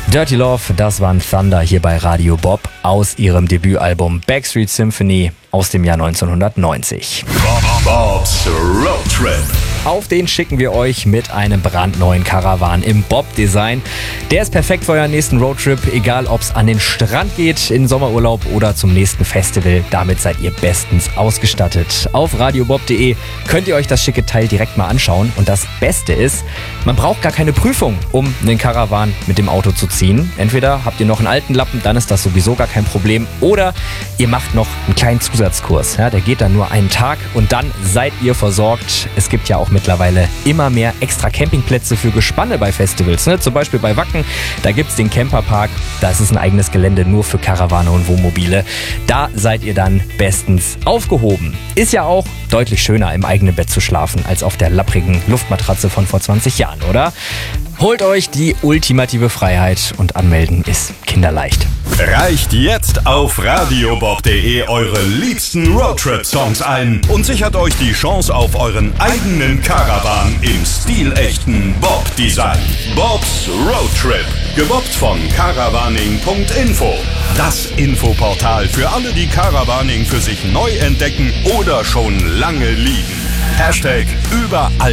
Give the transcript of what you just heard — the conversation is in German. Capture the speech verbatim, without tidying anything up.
Dirty Love, das waren Thunder hier bei Radio Bob aus ihrem Debütalbum Backstreet Symphony aus dem Jahr neunzehnhundertneunzig. Bob's Road Trip. Auf den schicken wir euch mit einem brandneuen Caravan im Bob-Design. Der ist perfekt für euren nächsten Roadtrip, egal ob es an den Strand geht, in Sommerurlaub oder zum nächsten Festival. Damit seid ihr bestens ausgestattet. Auf radiobob punkt de könnt ihr euch das schicke Teil direkt mal anschauen. Und das Beste ist, man braucht gar keine Prüfung, um einen Caravan mit dem Auto zu ziehen. Entweder habt ihr noch einen alten Lappen, dann ist das sowieso gar kein Problem. Oder ihr macht noch einen kleinen Zusatzkurs. Ja, der geht dann nur einen Tag und dann seid ihr versorgt. Es gibt ja auch mittlerweile immer mehr extra Campingplätze für Gespanne bei Festivals. Ne? Zum Beispiel bei Wacken, da gibt es den Camperpark. Da ist es ein eigenes Gelände nur für Karawane und Wohnmobile. Da seid ihr dann bestens aufgehoben. Ist ja auch deutlich schöner, im eigenen Bett zu schlafen, als auf der lapprigen Luftmatratze von vor zwanzig Jahren, oder? Holt euch die ultimative Freiheit und anmelden ist kinderleicht. Reicht jetzt auf radiobob punkt de eure liebsten Roadtrip-Songs ein und sichert euch die Chance auf euren eigenen Caravan im stilechten Bob-Design. Bob's Road Trip, gebobbt von caravaning punkt info. Das Infoportal für alle, die Caravaning für sich neu entdecken oder schon lange lieben. Hashtag überall.